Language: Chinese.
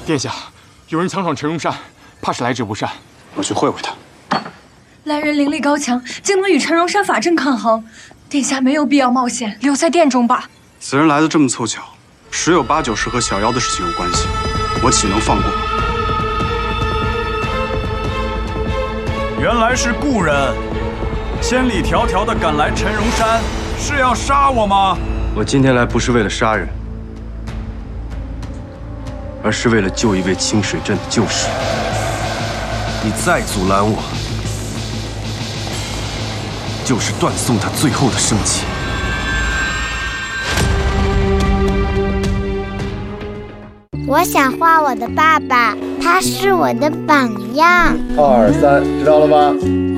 殿下，有人强闯陈荣山，怕是来者不善。 我去会会他。 来人灵力高强，竟能与陈荣山法阵抗衡，殿下没有必要冒险，留在殿中吧。 此人来的这么凑巧，十有八九是和小妖的事情有关系，我岂能放过？ 原来是故人，千里迢迢的赶来陈荣山，是要杀我吗？ 我今天来不是为了杀人，而是为了救一位清水镇的旧士。你再阻拦我，就是断送他最后的生机。 我想画我的爸爸，他是我的榜样。 2、3，知道了吧？